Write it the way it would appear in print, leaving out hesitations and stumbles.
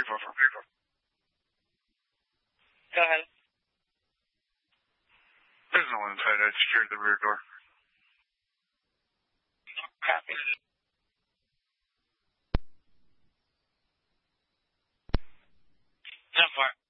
Go ahead. There's no one inside. I secured the rear door. Copy. 10-4.